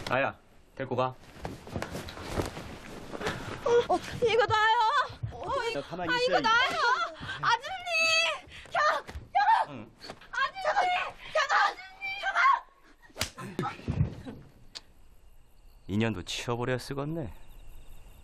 아야, 데리고 가. 이거 나요. 너 가만히 이거 있어. 나요. 아줌님, 응. 아줌님. 인연도 치워버려 쓰겄네.